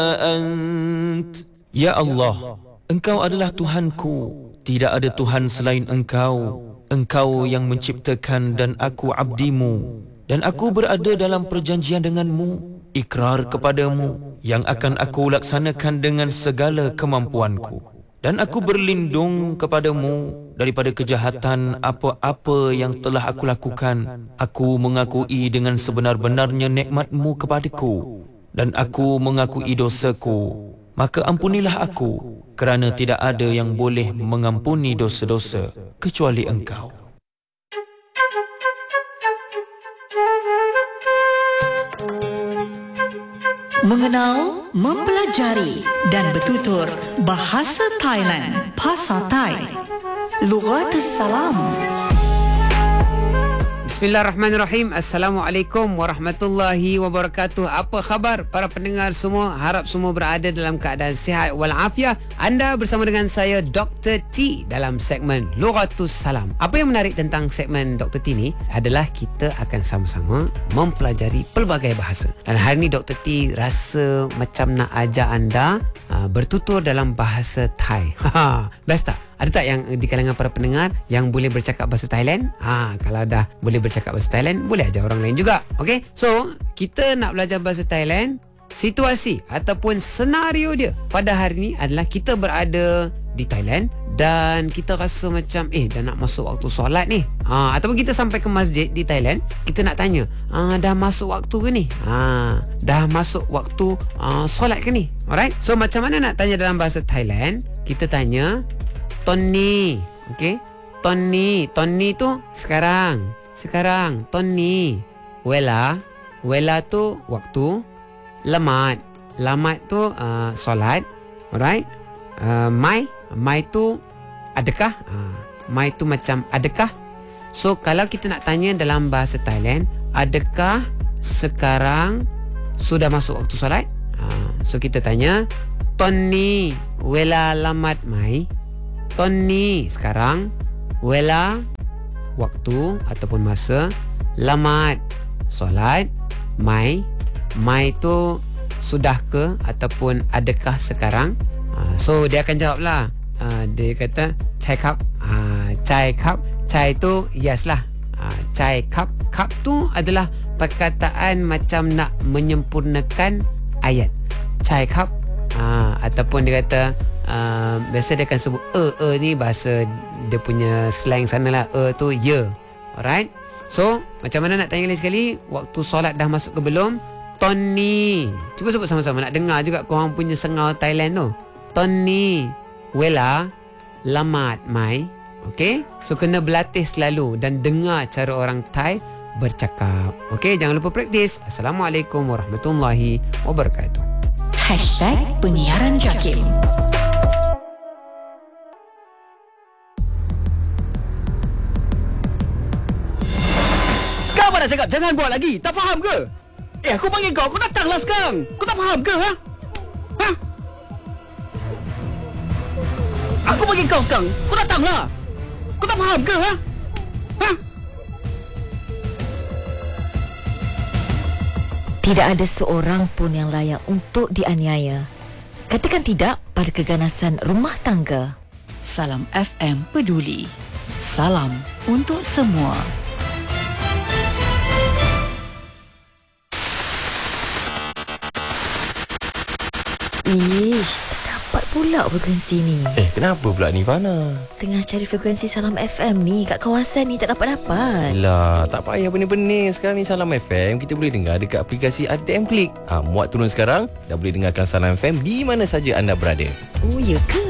أنت Ya Allah, Engkau adalah Tuhanku, tidak ada Tuhan selain Engkau. Engkau yang menciptakan dan aku abdimu, dan aku berada dalam perjanjian denganmu, ikrar kepadamu yang akan aku laksanakan dengan segala kemampuanku. Dan aku berlindung kepadamu daripada kejahatan apa-apa yang telah aku lakukan. Aku mengakui dengan sebenar-benarnya nikmat-mu kepadaku, dan aku mengakui dosaku. Maka ampunilah aku, kerana tidak ada yang boleh mengampuni dosa-dosa kecuali Engkau. Mengenal, mempelajari dan bertutur bahasa Thailand, Bahasa Thai, Lughatus Salam. Bismillahirrahmanirrahim. Assalamualaikum warahmatullahi wabarakatuh. Apa khabar para pendengar semua? Harap semua berada dalam keadaan sihat walafiat. Anda bersama dengan saya Dr. T dalam segmen Lughatus Salam. Apa yang menarik tentang segmen Dr. T ni adalah kita akan sama-sama mempelajari pelbagai bahasa. Dan hari ni Dr. T rasa macam nak ajak anda bertutur dalam bahasa Thai. Best tak? Ada tak yang di kalangan para pendengar yang boleh bercakap bahasa Thailand? Kalau dah boleh bercakap bahasa Thailand, boleh ajar orang lain juga. Okay? So, kita nak belajar bahasa Thailand. Situasi ataupun senario dia pada hari ni adalah kita berada di Thailand dan kita rasa macam dah nak masuk waktu solat ni. Ataupun kita sampai ke masjid di Thailand, kita nak tanya, dah masuk waktu ke ni? Dah masuk waktu solat ke ni? Alright? So, macam mana nak tanya dalam bahasa Thailand? Kita tanya Tony, okey? Tony tu sekarang. Tony. Wela tu waktu. Lamat tu solat. Alright? Mai tu adakah? Mai tu macam adakah? So kalau kita nak tanya dalam bahasa Thailand, adakah sekarang sudah masuk waktu solat? So kita tanya Tony wela lamat mai. Tony sekarang, wela waktu ataupun masa, lamat solat, mai tu sudah ke ataupun adakah sekarang? So dia akan jawablah. Dia kata chai cup. Chai tu yes lah. Chai cup. Cup tu adalah perkataan macam nak menyempurnakan ayat. Chai cup. Ataupun dia kata biasa dia akan sebut ni bahasa dia punya slang sana lah. Tu ya. Alright. So macam mana nak tanya lagi sekali, waktu solat dah masuk ke belum? Tony, cuba sebut sama-sama, nak dengar juga korang punya sengau Thailand tu. Tony wela lamat mai. Okay, so kena berlatih selalu dan dengar cara orang Thai bercakap. Okay, jangan lupa praktis. Assalamualaikum warahmatullahi wabarakatuh. #Penyiaran Jakim. Kau dah cakap jangan buat lagi. Tak faham ke? Aku panggil kau datanglah sekarang. Kau tak faham ke? Aku panggil kau sekarang. Kau datanglah. Kau tak faham ke? Tidak ada seorang pun yang layak untuk dianiaya. Katakan tidak pada keganasan rumah tangga. Salam FM peduli. Salam untuk semua. Ish, tak dapat pula frekuensi ni. Kenapa pula ni Fana? Tengah cari frekuensi Salam FM ni kat kawasan ni tak dapat-dapat. Lah, tak payah benih-benih. Sekarang ni Salam FM kita boleh dengar dekat aplikasi RTM Klik. Muat turun sekarang, dah boleh dengarkan Salam FM di mana saja anda berada. Oh, ya ke?